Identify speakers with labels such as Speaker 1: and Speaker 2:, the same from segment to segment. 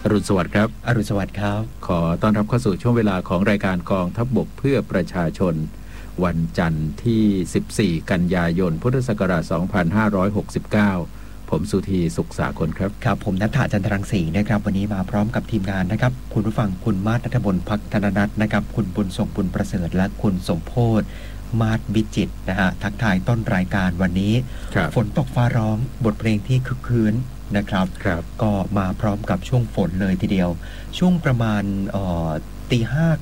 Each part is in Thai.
Speaker 1: อรุณสวัสดิ์ครับ
Speaker 2: อรุณสวัสดิ์ครับ
Speaker 1: ขอต้อนรับเข้าสู่ช่วงเวลาของรายการกองทัพบกเพื่อประชาชนวันจันทร์ที่14กันยายนพุทธศักราช2569ผมสุธีสุขสาคลครับ
Speaker 2: ครับผมณัฐจันทรังสีนะครับวันนี้มาพร้อมกับทีมงานนะครับคุณผู้ฟังคุณมาศ ณัฐบล ภักธนนัทนะครับคุณบุญส่งบุญประเสริฐและคุณสมโพธิ์มาศวิจิตรนะฮะทักทายต้นรายการวันนี้ฝนตกฟ้าร้องบทเพลงที่คึกคืนนะครับก็มาพร้อมกับช่วงฝนเลยทีเดียวช่วงประมาณตี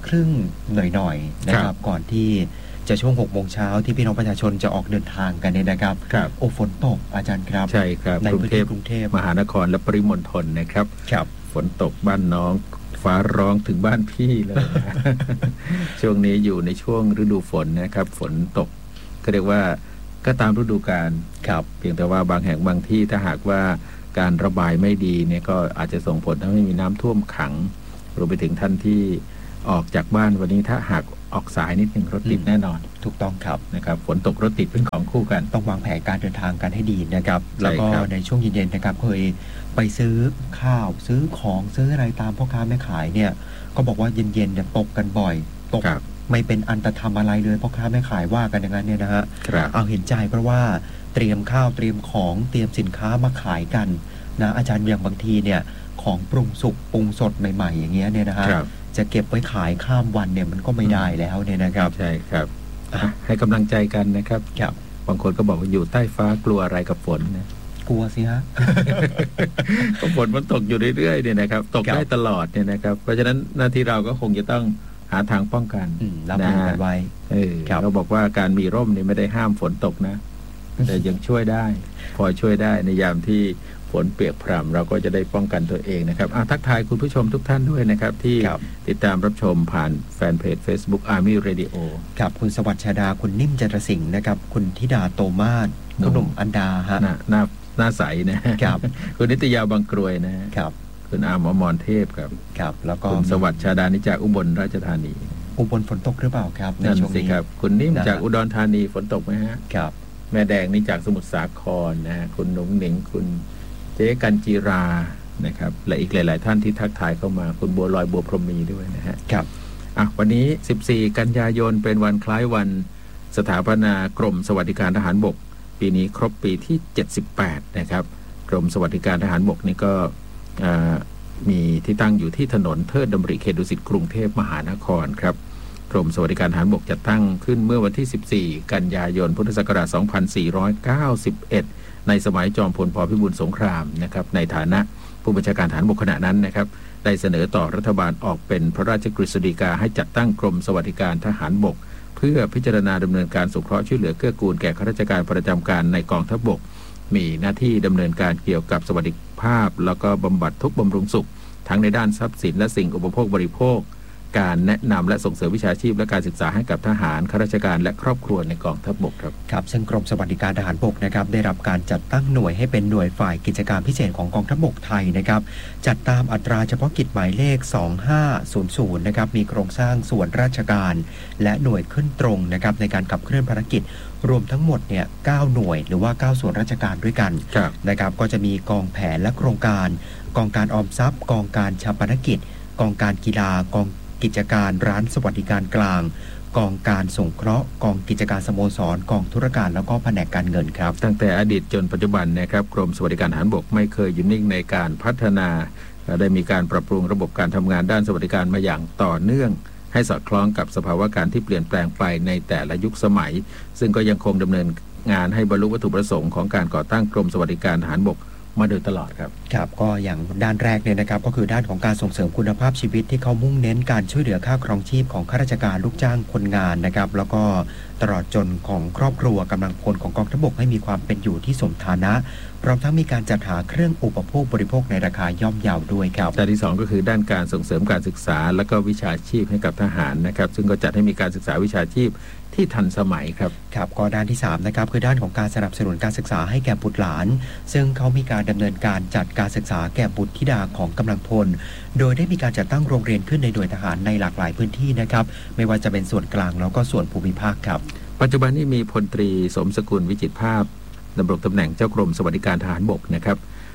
Speaker 2: 5:30หน่อยๆนะครับก่อนที่จะช่วง 6 โมงเช้าที่พี่น้องประชาชนจะออกเดินทางกันเนี่ยนะครับโอ้ฝนตกอาจารย์ครับ
Speaker 1: ใช่ครับในกรุงเทพมหานครและปริมณฑลนะครับฝนตกบ้านน้องฟ้าร้องถึงบ้านพี่เลย ช่วงนี้อยู่ในช่วงฤดูฝนนะครับฝนตกก็เรียกว่าก็ตามฤดูกาลเพียงแต่ว่าบางแห่งบางที่ถ้าหากว่าการระบายไม่ดีเนี่ยก็อาจจะส่งผลทำให้มีน้ำท่วมขังรวมไปถึงท่านที่ออกจากบ้านวันนี้ถ้าหากออกสายนิดหนึ่งรถติดแน่นอน
Speaker 2: ถูกต้องครับ
Speaker 1: นะครับฝนตกรถติดเป็นของคู่กัน
Speaker 2: ต้องวางแผนการเดินทางกันให้ดีนะครับแล้วก็ในช่วงเย็นๆนะครับเคยไปซื้อข้าวซื้อของซื้ออะไรตามพ่อค้าแม่ขายเนี่ยก็บอกว่าเย็นๆเนี่ยตกกันบ่อยตกไม่เป็นอันตรธรรมอะไรเลยพ่อค้าแม่ขายว่ากันอย่างนั้นเนี่ยนะฮะเอาเห็นใจเพราะว่าเตรียมข้าวเตรียมของเตรียมสินค้ามาขายกันนะอาจารย์อย่างบางทีเนี่ยของปรุงสุกปรุงสดใหม่ๆอย่างเงี้ยเนี่ยนะฮะจะเก็บไว้ขายข้ามวันเนี่ยมันก็ไม่ได้แล้วเนี่ยนะครับ
Speaker 1: ใช่ครับให้กำลังใจกันนะครับบางคนก็บอกว่าอยู่ใต้ฟ้ากลัวอะไรกับฝนนะ
Speaker 2: กลัวสิฮะ
Speaker 1: ฝนมันตกอยู่เรื่อยๆเนี่ยนะครับตกได้ตลอดเนี่ยนะครับเพราะฉะนั้นหน้าที่เราก็คงจะต้องหาทางป้องกัน
Speaker 2: รับมือกันไว้
Speaker 1: เราบอกว่าการมีร่มนี่ไม่ได้ห้ามฝนตกนะแต่ยังช่วยได้พอช่วยได้ในยามที่ฝนเปียกพรำเราก็จะได้ป้องกันตัวเองนะครับทักทายคุณผู้ชมทุกท่านด้วยนะครับที่ติดตามรับชมผ่านแฟนเพจ Facebook Army Radio
Speaker 2: ครับคุณสวัสดิ์ชาดาคุณนิ่มจันทสิงห์นะครับคุณธิดาโตมาศคุณหนุ่มอันดาฮะ
Speaker 1: หน้าใสนะครับคุณนิตยาบางกรวยนะครับคุณอามอมรเทพ
Speaker 2: ครับแล้วก็
Speaker 1: คุณสวัสดิ์ชาดานิจากอุบลราชธานี
Speaker 2: อุบลฝนตกหรือเปล่าครับ
Speaker 1: ในช่วงนี้ครับคุณนิ่มจากอุดรธานีฝนตกไหมฮะ
Speaker 2: ครับ
Speaker 1: แม่แดงนี่จากสมุทรสาครนะฮะคุณหนุ่งหนิงคุณเจ๊กันจีรานะครับและอีกหลายๆท่านที่ทักทายเข้ามาคุณบัวลอยบัวพรหมีด้วยนะฮะ
Speaker 2: ครับ
Speaker 1: วันนี้14กันยายนเป็นวันคล้ายวันสถาปนากรมสวัสดิการทหารบกปีนี้ครบปีที่78นะครับกรมสวัสดิการทหารบกนี่ก็มีที่ตั้งอยู่ที่ถนนเทิดดำริเขตดุสิตกรุงเทพมหานครครับกรมสวัสดิการทหารบกจัดตั้งขึ้นเมื่อวันที่14กันยายนพุทธศักราช2491ในสมัยจอมพลป.พิบูลสงครามนะครับในฐานะผู้บัญชาการทหารบกขณะนั้นนะครับได้เสนอต่อรัฐบาลออกเป็นพระราชกฤษฎีกาให้จัดตั้งกรมสวัสดิการทหารบกเพื่อพิจารณาดำเนินการสงเคราะห์ช่วยเหลือเกื้อกูลแก่ข้าราชการประจำการในกองทัพบกมีหน้าที่ดำเนินการเกี่ยวกับสวัสดิภาพแล้วก็บำบัดทุกข์บำรุงสุขทั้งในด้านทรัพย์สินและสิ่งอุปโภคบริโภคการแนะนำและส่งเสริมวิชาชีพและการศึกษาให้กับทหารข้าราชการและครอบครัวในกองทัพบก
Speaker 2: ครับซึ่งกรมสวัสดิการทหารบกนะครับได้รับการจัดตั้งหน่วยให้เป็นหน่วยฝ่ายกิจการพิเศษของกองทัพบกไทยนะครับจัดตามอัตราเฉพาะกิจหมายเลข2500นะครับมีโครงสร้างส่วนราชการและหน่วยขึ้นตรงนะครับในการขับเคลื่อนภารกิจรวมทั้งหมดเนี่ย9หน่วยหรือว่า9ส่วนราชการด้วยกันนะครับก็จะมีกองแผนและโครงการกองการออมทรัพย์กองการชาปนกิจกองการกีฬากองกิจการร้านสวัสดิการกลางกองการสงเคราะห์กองกิจการสโมสรกองธุรการแล้วก็แผนกการเงินครับ
Speaker 1: ตั้งแต่อดีตจนปัจจุบันนะครับกรมสวัสดิการทหารบกไม่เคยหยุดนิ่งในการพัฒนาได้มีการปรับปรุงระบบการทำงานด้านสวัสดิการมาอย่างต่อเนื่องให้สอดคล้องกับสภาวะการที่เปลี่ยนแปลงไปในแต่ละยุคสมัยซึ่งก็ยังคงดำเนินงานให้บรรลุวัตถุประสงค์ของการก่อตั้งกรมสวัสดิการทหารบกมาโดยตลอดครับ
Speaker 2: ก็อย่างด้านแรกเนี่ยนะครับก็คือด้านของการส่งเสริมคุณภาพชีวิตที่เขามุ่งเน้นการช่วยเหลือค่าครองชีพของข้าราชการลูกจ้างคนงานนะครับแล้วก็ตลอดจนของครอบครัวกำลังพลของกองทัพบกให้มีความเป็นอยู่ที่สมฐานะพร้อมทั้งมีการจัดหาเครื่องอุปโภคบริโภคในราคาย่อมเยาด้วยครับ
Speaker 1: ด้านที่2ก็คือด้านการส่งเสริมการศึกษาและก็วิชาชีพให้กับทหารนะครับซึ่งก็จัดให้มีการศึกษาวิชาชีพที่ทันสมัยครับ
Speaker 2: ก็ด้านที่3นะครับคือด้านของการสนับสนุนการศึกษาให้แก่บุตรหลานซึ่งเขามีการดำเนินการจัดการศึกษาแก่บุตรธิดาของกำลังพลโดยได้มีการจัดตั้งโรงเรียนขึ้นในหน่วยทหารในหลากหลายพื้นที่นะครับไม่ว่าจะเป็นส่วนกลางแล้วก็ส่วนภูมิภาคครับ
Speaker 1: ปัจจุบันนี้มีพลตรีสมสกุลวิจิตรภาพดำรงตำแหน่งเจ้ากรมสวัสดิการทหารบกนะครับ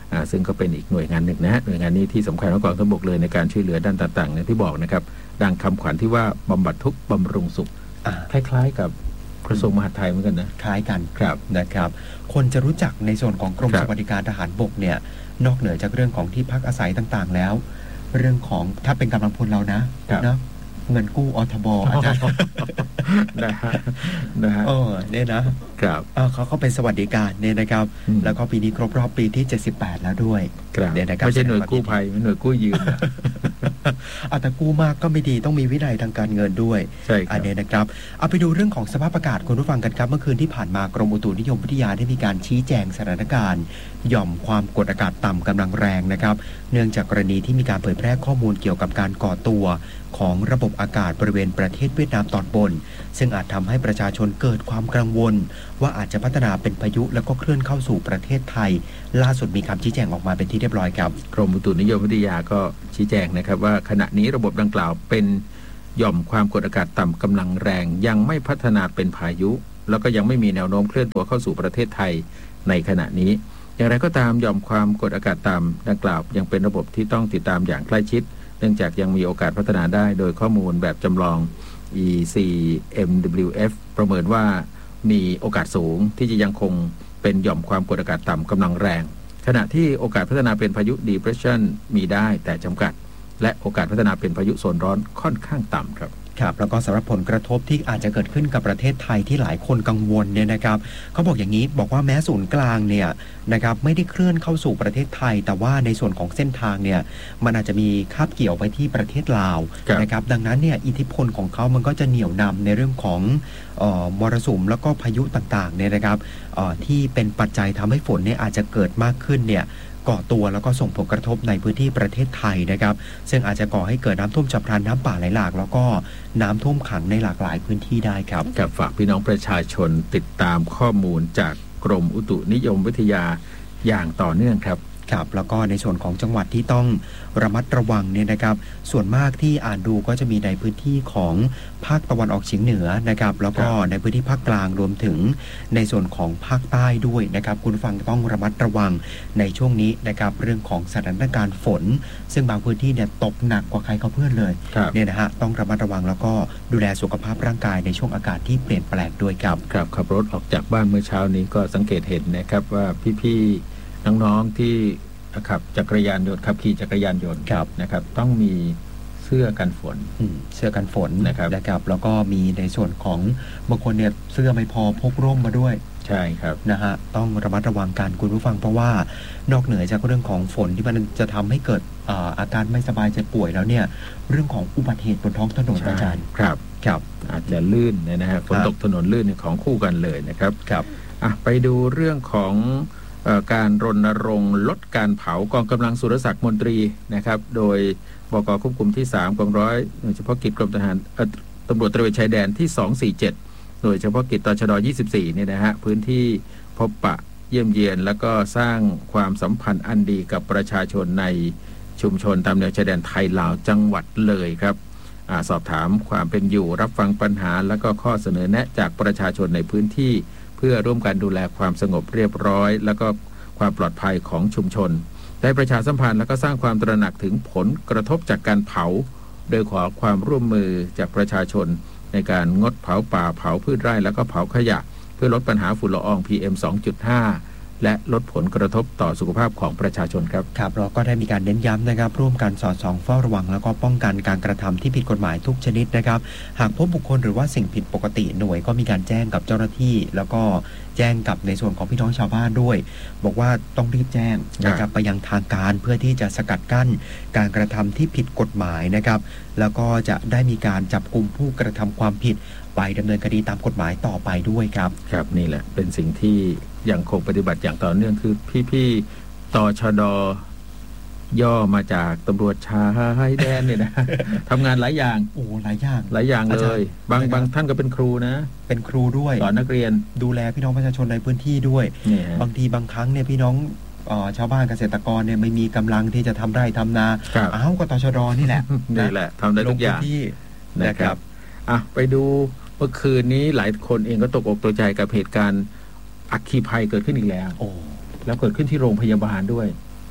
Speaker 1: ซึ่งก็เป็นอีกหน่วยงานหนึ่งนะฮะหน่วยงานนี้ที่สำคัญของกองทัพบกเลยในการช่วยเหลือด้านต่างๆที่บอกนะครับดังคำขวัญที่ว่าบำบัดทุกข์บำรุงสุขคล้ายๆกับกระทรวงมหาดไทยเหมือนกันนะ
Speaker 2: คล้ายกัน
Speaker 1: ครับ
Speaker 2: นะครับคนจะรู้จักในส่วนของกรมสวัสดิการทหารบกเนี่ยนอกเหนือจากเรื่องของที่พักอาศัยต่างๆแล้วเรื่องของถ้าเป็นกำลังพลเรานะเงินกู้อทบอาจารย์
Speaker 1: นะฮะ
Speaker 2: เนี่ยนะครับเขาเป็นสวัสดิการเนี่ยนะครับแล้วก็ปีนี้ครบรอบปีที่78แล้วด้วย
Speaker 1: เนี่ยนะครับไม่ใช่หน่วยกู้ภัยไม่หน่วยกู้ยืม
Speaker 2: แต่กู้มากก็ไม่ดีต้องมีวินัยทางการเงินด้วย
Speaker 1: ใช่
Speaker 2: อันนี้นะครับเอาไปดูเรื่องของสภาพอากาศคุณผู้ฟังกันครับเมื่อคืนที่ผ่านมากรมอุตุนิยมวิทยาได้มีการชี้แจงสถานการณ์หย่อมความกดอากาศต่ำกำลังแรงนะครับเนื่องจากกรณีที่มีการเผยแพร่ข้อมูลเกี่ยวกับการก่อตัวของระบบอากาศบริเวณประเทศเวียดนามตอนบนซึ่งอาจทำให้ประชาชนเกิดความกังวลว่าอาจจะพัฒนาเป็นพายุแล้วก็เคลื่อนเข้าสู่ประเทศไทยล่าสุดมีคำชี้แจงออกมาเป็นที่เรียบร้อยครับ
Speaker 1: กรมอุตุนิยมวิทยาก็ชี้แจงนะครับว่าขณะนี้ระบบดังกล่าวเป็นหย่อมความกดอากาศต่ำกำลังแรงยังไม่พัฒนาเป็นพายุแล้วก็ยังไม่มีแนวโน้มเคลื่อนตัวเข้าสู่ประเทศไทยในขณะนี้อย่างไรก็ตามหย่อมความกดอากาศต่ำดังกล่าวยังเป็นระบบที่ต้องติดตามอย่างใกล้ชิดเนื่องจากยังมีโอกาสพัฒนาได้โดยข้อมูลแบบจำลอง ECMWF ประเมินว่ามีโอกาสสูงที่จะยังคงเป็นหย่อมความกดอากาศต่ำกำลังแรงขณะที่โอกาสพัฒนาเป็นพายุ Depression มีได้แต่จำกัดและโอกาสพัฒนาเป็นพายุโซนร้อนค่อนข้างต่ำครับ
Speaker 2: แล้วก็สำหรับผลกระทบที่อาจจะเกิดขึ้นกับประเทศไทยที่หลายคนกังวลเนี่ยนะครับเขาบอกอย่างนี้บอกว่าแม้ศูนย์กลางเนี่ยนะครับไม่ได้เคลื่อนเข้าสู่ประเทศไทยแต่ว่าในส่วนของเส้นทางเนี่ยมันอาจจะมีคาบเกี่ยวไปที่ประเทศลาวนะครับดังนั้นเนี่ยอิทธิพลของเขามันก็จะเหนี่ยวนำในเรื่องของมรสุมแล้วก็พายุต่างๆเนี่ยนะครับที่เป็นปัจจัยทำให้ฝนเนี่ยอาจจะเกิดมากขึ้นเนี่ยก่อตัวแล้วก็ส่งผลกระทบในพื้นที่ประเทศไทยนะครับซึ่งอาจจะก่อให้เกิดน้ำท่วมฉับพลันน้ำป่าไหลหลากแล้วก็น้ำท่วมขังในหลากหลายพื้นที่ได้ครับ
Speaker 1: ฝากพี่น้องประชาชนติดตามข้อมูลจากกรมอุตุนิยมวิทยาอย่างต่อเนื่องครับ
Speaker 2: แล้วก็ในส่วนของจังหวัดที่ต้องระมัดระวังเนี่ยนะครับส่วนมากที่อ่านดูก็จะมีในพื้นที่ของภาคตะวันออกเฉียงเหนือนะครับแล้วก็ในพื้นที่ภาคกลางรวมถึงในส่วนของภาคใต้ด้วยนะครับคุณฟังต้องระมัดระวังในช่วงนี้นะครับเรื่องของสถานการณ์ฝนซึ่งบางพื้นที่เนี่ยตกหนักกว่าใครเขาเพื่อนเลยเนี่ยนะฮะต้องระมัดระวังแล้วก็ดูแลสุขภาพร่างกายในช่วงอากาศที่เปลี่ยนแปลงด้วยครับ
Speaker 1: ขับรถออกจากบ้านเมื่อเช้านี้ก็สังเกตเห็นนะครับว่าพี่น้องๆที่ขับขี่จักรยานยนต์นะครับต้องมีเสื้อกันฝนนะครับ
Speaker 2: แล้วก็มีในส่วนของบางคนเนี่ยเสื้อไม่พอพกร่มมาด้วย
Speaker 1: ใช่ครับ
Speaker 2: นะฮะต้องระมัดระวังการคุณผู้ฟังเพราะว่านอกเหนือจากเรื่องของฝนที่มันจะทำให้เกิดอาการไม่สบายใจป่วยแล้วเนี่ยเรื่องของอุบัติเหตุบนท้องถนนอาจารย์
Speaker 1: ครับอาจจะลื่นนะฮะฝนตกถนนลื่นของคู่กันเลยนะครับไปดูเรื่องของการรณรงค์ลดการเผากองกำลังสุรศักดิ์มนตรีนะครับโดยบก.ควบคุมที่3กองร้อยหน่วยเฉพาะกิจกรมทหารตำรวจตระเวนชายแดนที่247หน่วยเฉพาะกิจตชด24เนี่ยนะฮะพื้นที่พบปะเยี่ยมเยียนแล้วก็สร้างความสัมพันธ์อันดีกับประชาชนในชุมชนตามแนวชายแดนไทยลาวจังหวัดเลยครับสอบถามความเป็นอยู่รับฟังปัญหาแล้วก็ข้อเสนอแนะจากประชาชนในพื้นที่เพื่อร่วมกันดูแลความสงบเรียบร้อยแล้วก็ความปลอดภัยของชุมชนได้ประชาสัมพันธ์และก็สร้างความตระหนักถึงผลกระทบจากการเผาโดยขอความร่วมมือจากประชาชนในการงดเผาป่าเผาพืชไร่แล้วก็เผาขยะเพื่อลดปัญหาฝุ่นละออง PM 2.5 และลดผลกระทบต่อสุขภาพของประชาชนครับ
Speaker 2: เราก็ได้มีการเน้นย้ำนะครับร่วมกันสอดส่องเฝ้าระวังแล้วก็ป้องกันการกระทำที่ผิดกฎหมายทุกชนิดนะครับหากพบบุคคลหรือว่าสิ่งผิดปกติหน่วยก็มีการแจ้งกับเจ้าหน้าที่แล้วก็แจ้งกับในส่วนของพี่น้องชาวบ้านด้วยบอกว่าต้องรีบแจ้งนะครับไปยังทางการเพื่อที่จะสกัดกั้นการกระทำที่ผิดกฎหมายนะครับแล้วก็จะได้มีการจับกุมผู้กระทำความผิดไปดำเนินคดีตามกฎหมายต่อไปด้วยครับ
Speaker 1: นี่แหละเป็นสิ่งที่ยังคงปฏิบัติอย่างต่อเนื่องคือพี่ตชดย่อมาจากตำรวจชายแดนเนี่ยนะทำงานหลายอย่าง
Speaker 2: หลายอย่าง
Speaker 1: เลยบางท่านก็เป็นครูนะ
Speaker 2: เป็นครูด้วย
Speaker 1: สอนนักเรียน
Speaker 2: ดูแลพี่น้องประชาชนในพื้นที่ด้วยบางทีบางครั้งเนี่ยพี่น้องชาวบ้านเกษตรกรเนี่ยไม่มีกำลังที่จะทำไร่ทำนาก็ตชดนี่แหละ
Speaker 1: ทำได้ทุกอย่างนะครับไปดูเมื่อคืนนี้หลายคนเองก็ตกอกตกใจกับเหตุการณ์อัคคีภัยเกิดขึ้นอีกแล้วแล้วเกิดขึ้นที่โรงพยาบาลด้วย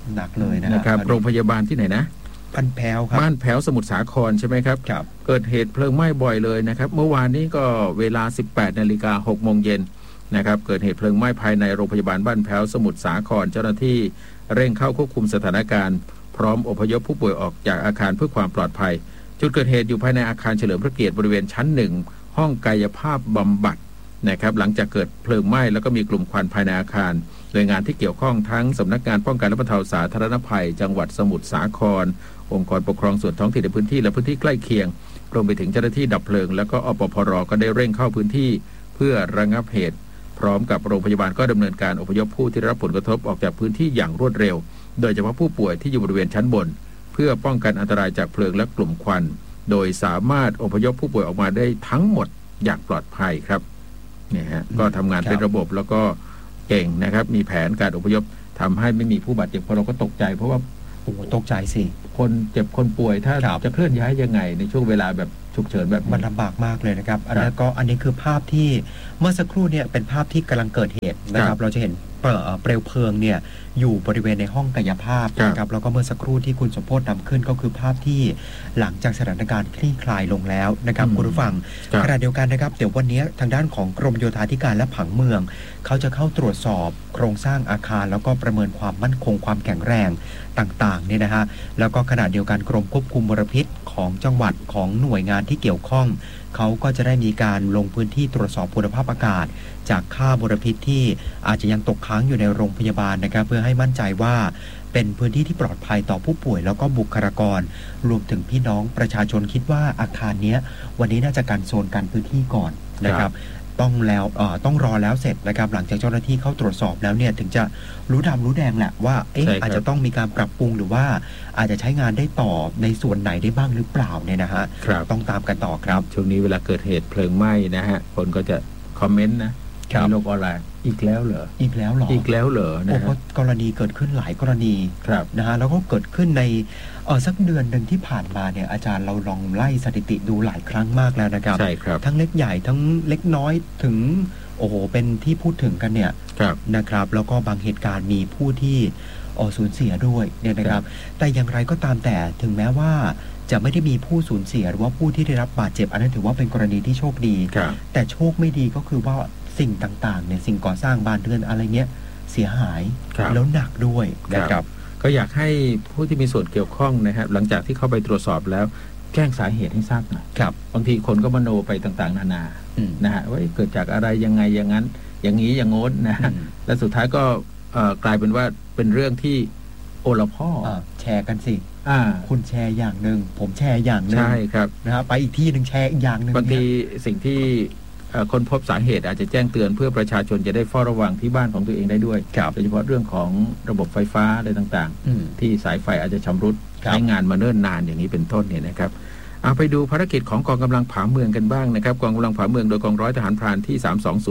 Speaker 2: หนักเลย
Speaker 1: นะครับโรงพยาบาลที่ไหนนะ
Speaker 2: บ้านแพ้วครับ
Speaker 1: บ้านแพ้วสมุทรสาครใช่ไหมครับเกิดเหตุเพลิงไหม้บ่อยเลยนะครับเมื่อวานนี้ก็เวลา 18:06 น.นะครับเกิดเหตุเพลิงไหม้ภายในโรงพยาบาลบ้านแพ้วสมุทรสาครเจ้าหน้าที่เร่งเข้าควบคุมสถานการณ์พร้อมอพยพผู้ป่วยออกจากอาคารเพื่อความปลอดภัยจุดเกิดเหตุอยู่ภายในอาคารเฉลิมพระเกียรติบริเวณชั้น1ห้องกายภาพบำบัดนะครับหลังจากเกิดเพลิงไหม้แล้วก็มีกลุ่มควันภายในอาคารหน่วยงานที่เกี่ยวข้องทั้งสำนักงานป้องกันและบรรเทาสาธารณภัยจังหวัดสมุทรสาครองค์กรปกครองส่วนท้องถิ่นในพื้นที่และพื้นที่ใกล้เคียงรวมไปถึงเจ้าหน้าที่ดับเพลิงและก็อปพร.ก็ได้เร่งเข้าพื้นที่เพื่อระงับเหตุพร้อมกับโรงพยาบาลก็ดำเนินการอพยพผู้ที่ได้รับผลกระทบออกจากพื้นที่อย่างรวดเร็วโดยเฉพาะผู้ป่วยที่อยู่บริเวณชั้นบนเพื่อป้องกันอันตรายจากเพลิงและกลุ่มควันโดยสามารถอพยพผู้ป่วยออกมาได้ทั้งหมดอย่างปลอดภัยครับเนี่ยฮะก็ทำงานเป็นระบบแล้วก็เก่งนะครับมีแผนการอพยพทำให้ไม่มีผู้บาดเจ็บเพราะเราก็ตกใจเพราะว่า
Speaker 2: ตกใจสิ
Speaker 1: คนเจ็บคนป่วยถ้าจะเคลื่อนย้ายยังไงในช่วงเวลาแบบฉุกเฉินแบบ
Speaker 2: มันลำบากมากเลยนะครับแล้วก็อันนี้คือภาพที่เมื่อสักครู่เนี่ยเป็นภาพที่กำลังเกิดเหตุนะครับเราจะเห็นเปลวเพลิงเนี่ยอยู่บริเวณในห้องกายภาพนะครับแล้วก็เมื่อสักครู่ที่คุณสมโพธิ์นำขึ้นก็คือภาพที่หลังจากสถานการณ์คลี่คลายลงแล้วนะครับคุณผู้ฟังขณะเดียวกันนะครับเดี๋ยววันนี้ทางด้านของกรมโยธาธิการและผังเมืองเขาจะเข้าตรวจสอบโครงสร้างอาคารแล้วก็ประเมินความมั่นคงความแข็งแรงต่างๆเนี่ยนะฮะแล้วก็ขณะเดียวกันกรมควบคุมมลพิษของจังหวัดของหน่วยงานที่เกี่ยวข้องเขาก็จะได้มีการลงพื้นที่ตรวจสอบคุณภาพอากาศจากค่ามลพิษที่อาจจะยังตกค้างอยู่ในโรงพยาบาลนะครับเพื่อให้มั่นใจว่าเป็นพื้นที่ที่ปลอดภัยต่อผู้ป่วยแล้วก็บุคลากรรวมถึงพี่น้องประชาชนคิดว่าอาคารนี้วันนี้น่าจะกันโซนกันพื้นที่ก่อนนะครับต้องรอแล้วเสร็จนะครับหลังจากเจ้าหน้าที่เข้าตรวจสอบแล้วเนี่ยถึงจะรู้ดำรู้แดงแหละว่าอาจจะต้องมีการปรับปรุงหรือว่าอาจจะใช้งานได้ต่อในส่วนไหนได้บ้างหรือเปล่าเนี่ยนะฮะต้องตามกันต่อครับ
Speaker 1: ช่วงนี้เวลาเกิดเหตุเพลิงไหม้นะฮะคนก็จะคอมเมนต์นะในโลกออนไลน์อีกแล้วเหรอนะฮะ
Speaker 2: กรณีเกิดขึ้นหลายกรณีนะฮะแล้วก็เกิดขึ้นในสักเดือนหนึ่งที่ผ่านมาเนี่ยอาจารย์เราลองไล่สถิติดูหลายครั้งมากแล้วนะครับ
Speaker 1: ใช่ครับ
Speaker 2: ทั้งเล็กใหญ่ทั้งเล็กน้อยถึงเป็นที่พูดถึงกันเนี่ยนะครับแล้วก็บางเหตุการณ์มีผู้ที่สูญเสียด้วยเนี่ยนะครับแต่อย่างไรก็ตามแต่ถึงแม้ว่าจะไม่ได้มีผู้สูญเสียหรือว่าผู้ที่ได้รับบาดเจ็บอันนั้นถือว่าเป็นกรณีที่โชคดีแต่โชคไม่ดีก็คือว่าสิ่งต่างๆเนี่ยสิ่งก่อสร้างบ้านเรือนอะไรเงี้ยเสียหายแล้วหนักด้วยนะครับ
Speaker 1: ก็อยากให้ผู้ที่มีส่วนเกี่ยวข้องนะครับหลังจากที่เข้าไปตรวจสอบแล้วแจ้งสาเหตุให้ทราบหน่อยบางทีคนก็มโนไปต่างๆนานานะฮะว่าเกิดจากอะไรยังไงอย่างนั้นอย่างนี้อย่างโน้นนะและสุดท้ายก็กลายเป็นว่าเป็นเรื่องที่โอละพ่อ
Speaker 2: แชร์กันสิคุณแชร์อย่างหนึ่งผมแชร์อย่างหนึ่ง
Speaker 1: ใช่ครับ
Speaker 2: นะฮะไปอีกที่หนึ่งแชร์อีกอย่างหนึ่ง
Speaker 1: บางทีสิ่งที่คนพบสาเหตุอาจจะแจ้งเตือนเพื่อประชาชนจะได้เฝ้าระวังที่บ้านของตัวเองได้ด้วยโดยเฉพาะเรื่องของระบบไฟฟ้าอะไรต่างๆที่สายไฟอาจจะชำรุดใช้งานมาเนิ่นนานอย่างนี้เป็นต้นเนี่ยนะครับเอาไปดูภารกิจของกองกำลังผาเมืองกันบ้างนะครับกองกำลังผาเมืองโดยกองร้อยทหารพรานที่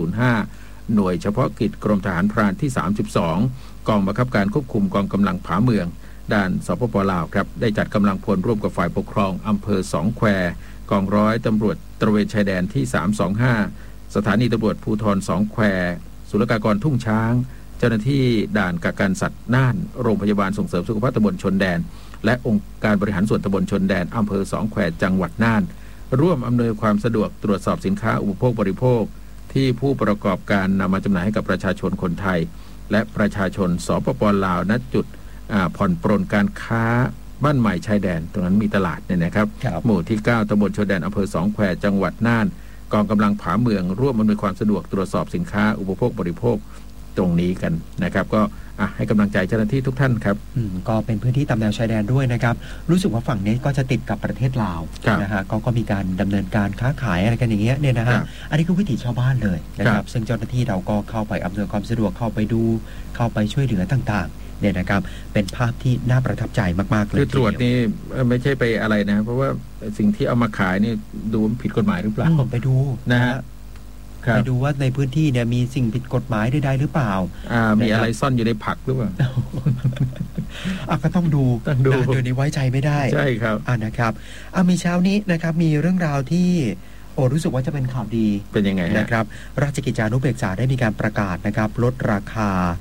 Speaker 1: 3205หน่วยเฉพาะกิจกรมทหารพรานที่32กองบังคับการควบคุมกองกำลังผาเมืองด้านสปป.ลาวครับได้จัดกำลังพลร่วมกับฝ่ายปกครองอำเภอสองแควกองร้อยตำรวจตระเวนชายแดนที่325สถานีตำรวจภูธรสองแควศุลกากรทุ่งช้างเจ้าหน้าที่ด่านกักกันสัตว์น่านโรงพยาบาลส่งเสริมสุขภาพตำบลชนแดนและองค์การบริหารส่วนตำบลชนแดนอำเภอสองแควจังหวัดน่านร่วมอำนวยความสะดวกตรวจสอบสินค้าอุปโภคบริโภคที่ผู้ประกอบการนำมาจำหน่ายให้กับประชาชนคนไทยและประชาชนสปป.ลาวณจุดผ่อนปรนการค้าบ้านใหม่ชายแดนตรงนั้นมีตลาดเนี่ยนะครับหมู่ที่9ตำบลชนแดนอำเภอสองแควจังหวัดน่านกองกำลังผาเมืองร่วมอำนวยความสะดวกตรวจสอบสินค้าอุปโภคบริโภคตรงนี้กันนะครับก็ให้กำลังใจเจ้าหน้าที่ทุกท่านครับ
Speaker 2: ก็เป็นพื้นที่ตามแนวชายแดนด้วยนะครับรู้สึกว่าฝั่งนี้ก็จะติดกับประเทศลาวนะฮะก็มีการดำเนินการค้าขายอะไรกันอย่างเงี้ยเนี่ยนะฮะอันนี้คือวิถีชาวบ้านเลยนะครับซึ่งเจ้าหน้าที่เราก็เข้าไปอำนวยความสะดวกเข้าไปดูเข้าไปช่วยเหลือต่างๆเนี่ยนะครับเป็นภาพที่น่าประทับใจมากๆเลย
Speaker 1: คือตรวจนี่ไม่ใช่ไปอะไรนะเพราะว่าสิ่งที่เอามาขายนี่ดูผิดกฎหมายหรือเปล่า
Speaker 2: ไปดู
Speaker 1: นะฮะ
Speaker 2: ไปดูว่าในพื้นที่เนี่ยมีสิ่งผิดกฎหมายใดๆหรือเปล่า
Speaker 1: มีอะไรซ่อนอยู่ในผักหรือเปล่า
Speaker 2: ก็ต้องดูเดี๋ยวนี้ไว้ใจไม่ได้
Speaker 1: ใช่ครับ
Speaker 2: นะครับมีเช้านี้นะครับมีเรื่องราวที่รู้สึกว่าจะเป็นข่าวดี
Speaker 1: เป็นยังไง
Speaker 2: นะครับราชกิจจานุเบกษาได้มีการประกาศนะครับลดราคา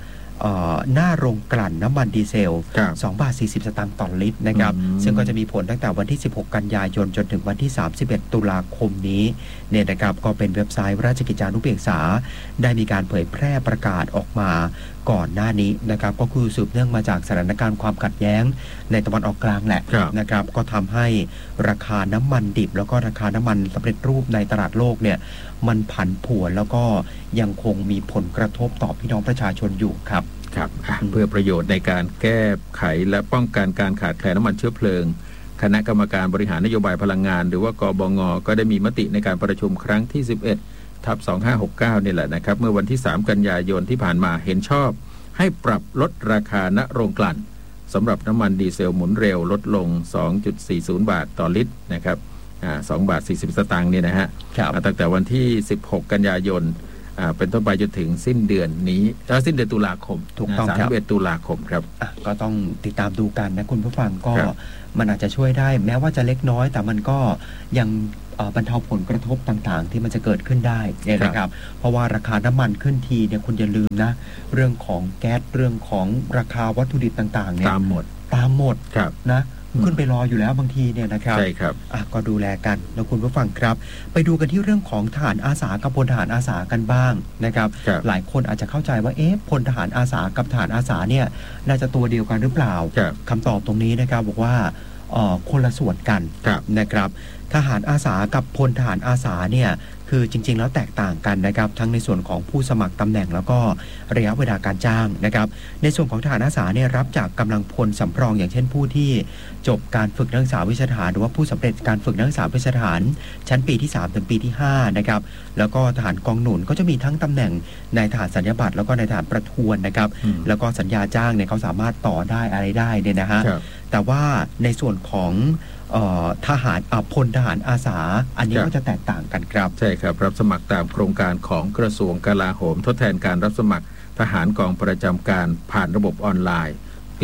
Speaker 2: หน้าโรงกลั่นน้ำมันดีเซล2 บาท 40 สตางค์ต่อลิตรนะครับซึ่งก็จะมีผลตั้งแต่วันที่16 กันยายนจนถึงวันที่31 ตุลาคมนี้เนี่ยนะครับก็เป็นเว็บไซต์ราชกิจจานุเบกษาได้มีการเผยแพร่ประกาศออกมาก่อนหน้านี้นะครับก็คือสืบเนื่องมาจากสถานการณ์ความขัดแย้งในตะวันออกกลางแหละนะครับก็ทำให้ราคาน้ำมันดิบแล้วก็ราคาน้ำมันสำเร็จรูปในตลาดโลกเนี่ยมันผันผวนแล้วก็ยังคงมีผลกระทบต่อพี่น้องประชาชนอยู่ครับ
Speaker 1: ครับเพื่อประโยชน์ในการแก้ไขและป้องกันการขาดแคลนน้ำมันเชื้อเพลิงคณะกรรมการบริหารนโยบายพลังงานหรือว่ากบง.ก็ได้มีมติในการประชุมครั้งที่11/2569นี่แหละนะครับเมื่อวันที่3 กันยายนที่ผ่านมาเห็นชอบให้ปรับลดราคาณโรงกลั่นสำหรับน้ำมันดีเซลหมุนเร็วลดลง 2.40 บาทต่อลิตรนะครับ2 บาท 40 สตางค์เนี่ยนะฮะตั้งแต่วันที่16 กันยายนเป็นต้นไปจนถึงสิ้นเดือนนี้สิ้นเดือนตุลาคม
Speaker 2: ถูกต้องครับ
Speaker 1: 31 ตุลาคมครับ
Speaker 2: ก็ต้องติดตามดูกันนะคุณผู้ฟังก็มันอาจจะช่วยได้แม้ว่าจะเล็กน้อยแต่มันก็ยังบรรเทาผลกระทบต่างๆที่มันจะเกิดขึ้นได้นะครับเพราะว่าราคาน้ำมันขึ้นทีเนี่ยคุณอย่าลืมนะเรื่องของแก๊สเรื่องของราคาวัตถุดิบต่างๆเนี่ย
Speaker 1: ตามหมด
Speaker 2: นะขึ้นไปรออยู่แล้วบางทีเนี่ยนะครับ
Speaker 1: ใช่ครับ
Speaker 2: ก็ดูแลกันนะคุณผู้ฟังครับไปดูกันที่เรื่องของทหารอาสากับพลทหารอาสากันบ้างนะครับหลายคนอาจจะเข้าใจว่าพลทหารอาสากับทหารอาสาเนี่ยน่าจะตัวเดียวกันหรือเปล่าคำตอบตรงนี้นะครับบอกว่าคนละส่วนกันนะครับทหารอาสากับพลทหารอาสาเนี่ยคือจริงๆแล้วแตกต่างกันนะครับทั้งในส่วนของผู้สมัครตำแหน่งแล้วก็ระยะเวลาการจ้างนะครับในส่วนของทหารอาสาเนี่ยรับจากกำลังพลสำรองอย่างเช่นผู้ที่จบการฝึกนักศึกษาวิชาทหารหรือว่าผู้สำเร็จการฝึกนักศึกษาวิชาทหารชั้นปีที่3ถึงปีที่5นะครับแล้วก็ทหารกองหนุนก็จะมีทั้งตำแหน่งนายทหารสัญญาบัตรแล้วก็นายทหารประทวนนะครับแล้วก็สัญญาจ้างเนี่ยเขาสามารถต่อได้อะไรได้เนี่ยนะฮะแต่ว่าในส่วนของทหารพลทหารอาสาอันนี้ก็จะแตกต่างกันครับ
Speaker 1: ใช่ครับรับสมัครตามโครงการของกระทรวงกลาโหมทดแทนการรับสมัครทหารกองประจำการผ่านระบบออนไลน์ปี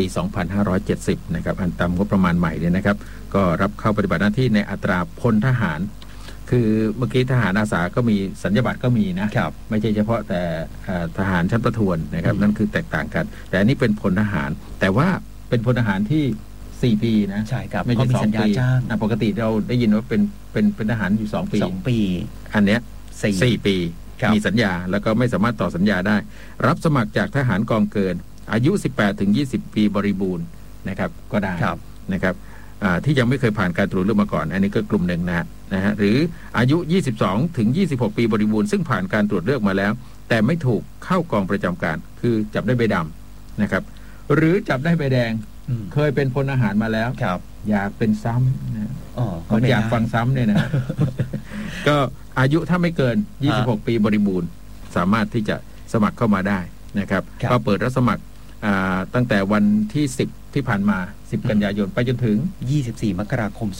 Speaker 1: 2570 นะครับอันตามงบประมาณใหม่เนี่ยนะครับก็รับเข้าปฏิบัติหน้าที่ในอัตราพลทหารคือเมื่อกี้ทหารอาสาก็มีสัญญาบัตรก็มีนะไม่ใช่เฉพาะแต่ทหารชั้นประทวนนะครับนั่นคือแตกต่างกันแต่อันนี้เป็นพลทหารแต่ว่าเป็นพลทหารที่4 ปีนะ
Speaker 2: ใช่ครับ
Speaker 1: ไม่ใช่2 ปีปกติเราได้ยินว่าเป็นทหารอยู่2 ปีอันเนี้ย4 ปีมีสัญญาแล้วก็ไม่สามารถต่อสัญญาได้รับสมัครจากทหารกองเกินอายุ 18-20 ปีบริบูรณ์นะครับก็ได้นะครับที่ยังไม่เคยผ่านการตรวจเลือกมาก่อนอันนี้ก็กลุ่มหนึ่งนะฮะหรืออายุ 22-26 ปีบริบูรณ์ซึ่งผ่านการตรวจเลือกมาแล้วแต่ไม่ถูกเข้ากองประจำการคือจับได้ใบดำนะครับหรือจับได้ใบแดงเคยเป็นพลทหารมาแล้วอยากเป็นซ้ำนะมันอยากฟังซ้ำเนี่ยนะ ก็อายุถ้าไม่เกิน26 ปีบริบูรณ์สามารถที่จะสมัครเข้ามาได้นะครับก็เปิดรับสมัครตั้งแต่วันที่10ที่ผ่านมา10 กันยายนไปจนถึง
Speaker 2: 24 มกราคม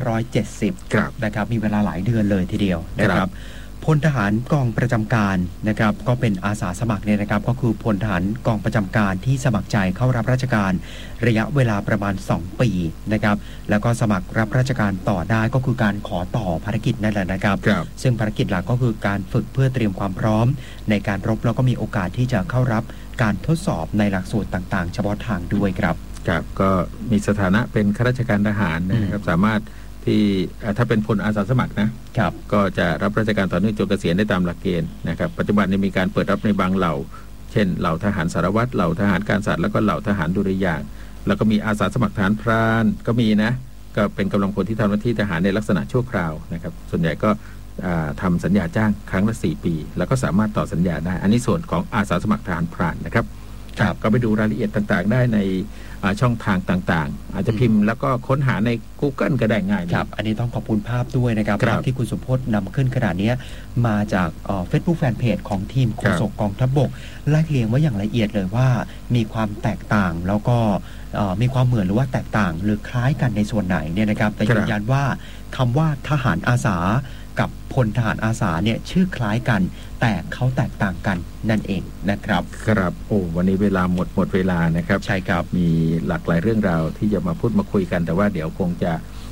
Speaker 2: 2570นะครับมีเวลาหลายเดือนเลยทีเดียวนะครับพลทหารกองประจำการนะครับก็เป็นอาสาสมัครเนี่ยนะครับก็คือพลทหารกองประจำการที่สมัครใจเข้ารับราชการระยะเวลาประมาณ2 ปีนะครับแล้วก็สมัครรับราชการต่อได้ก็คือการขอต่อภารกิจนั่นแหละนะครับซึ่งภารกิจหลักก็คือการฝึกเพื่อเตรียมความพร้อมในการรบแล้วก็มีโอกาสที่จะเข้ารับการทดสอบในหลักสูตรต่างๆเฉพาะทางด้วยครับ
Speaker 1: ครับก็มีสถานะเป็นข้าราชการทหารนะครับสามารถที่ถ้าเป็นพลอาสาสมัครนะครับก็จะรับราชการต่อเนื่องจนเกษียณได้ตามหลักเกณฑ์นะครับปัจจุบันนี้มีการเปิดรับในบางเหล่าเช่นเหล่าทหารสารวัตรเหล่าทหารการสัตว์แล้วก็เหล่าทหารดุริยางค์แล้วก็มีอาสาสมัครทหารพรานก็มีนะก็เป็นกำลังพลที่ทำหน้าที่ทหารในลักษณะชั่วคราวนะครับส่วนใหญ่ก็ทำสัญญาจ้างครั้งละ4 ปีแล้วก็สามารถต่อสัญญาได้อันนี้ส่วนของอาสาสมัครทหารพรานนะครับก็ไปดูรายละเอียดต่างๆได้ในช่องทางต่างๆอาจจะพิมพ์แล้วก็ค้นหาใน Google ก็ได้ง่าย
Speaker 2: ครับอันนี้ต้องขอบคุณภาพด้วยนะครับภาพที่คุณสมพจน์นำขึ้นขนาดนี้มาจากFacebook Fanpage ของทีมโฆษกกองทัพบกไล่เรียงไว้อย่างละเอียดเลยว่ามีความแตกต่างแล้วก็มีความเหมือนหรือว่าแตกต่างหรือคล้ายกันในส่วนไหนเนี่ยนะครับแต่ยืนยันว่าคำว่าทหารอาสากับพลทหารอาสาเนี่ยชื่อคล้ายกันแต่เขาแตกต่างกันนั่นเองนะครับ
Speaker 1: ครับโอ้วันนี้เวลาหมดเวลานะครับ
Speaker 2: ใช่ครับ
Speaker 1: มีหลากหลายเรื่องราวที่จะมาพูดมาคุยกันแต่ว่าเดี๋ยวคงจะ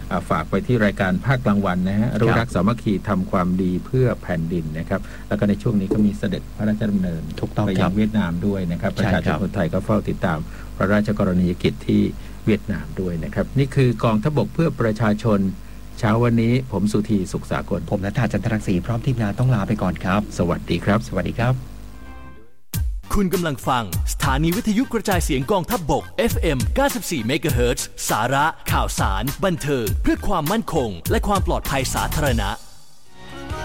Speaker 1: ฝากไปที่รายการภาคกลางวันนะฮะรู้รักสามัคคีทำความดีเพื่อแผ่นดินนะครับแล้วก็ในช่วงนี้ก็มีเสด็จพระราชดำเนินไปยังเวียดนามด้วยนะครับประชาชนคนไทยก็เฝ้าติดตามพระราชกรณียกิจที่เวียดนามด้วยนะครับนี่คือกองทัพบกเพื่อประชาชนเช้าวันนี้ผมสุธีสุขสากล
Speaker 2: ผมณัฐฐาจันทรังสีพร้อมทีมงานต้องลาไปก่อนครับ
Speaker 1: สวัสดีครับ
Speaker 2: สวัสดีครับ
Speaker 3: คุณกำลังฟังสถานีวิทยุกระจายเสียงกองทัพบก FM 94 MHz สาระข่าวสารบันเทิงเพื่อความมั่นคงและความปลอดภัยสาธารณะ